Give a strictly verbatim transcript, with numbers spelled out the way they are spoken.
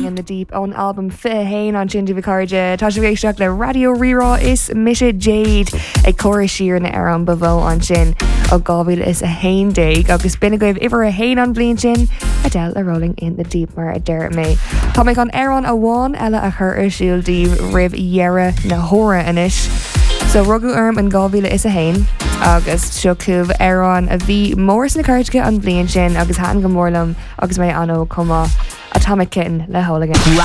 in the Deep on album Fi Hain on Shindy Vicarja. Tá sé bhéisteach le Radio Rirá is Misha Jade ag chorus siar na ar an bavó an sin ó gábhíle is a hain déig agus bina goibh ibar a hain an blion sin Adele a Rolling in the Deep mar a deir mé. Tá mé an Aaron a bháin eile a chur ar siúldí rib dhearra na hóra inis. So rugu erm an gábhíle is a hain agus siocúh Aaron a bhí mór na cartge an blion sin agus hatan go mórlam agus mé anó comá a táid cin le hólagan.